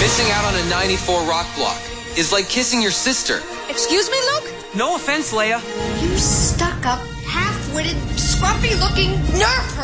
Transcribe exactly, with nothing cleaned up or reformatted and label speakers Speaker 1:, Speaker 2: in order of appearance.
Speaker 1: Missing out on a ninety-four rock block is like kissing your sister.
Speaker 2: Excuse me, Luke?
Speaker 1: No offense, Leia.
Speaker 2: You stuck-up, half-witted, scruffy-looking nerf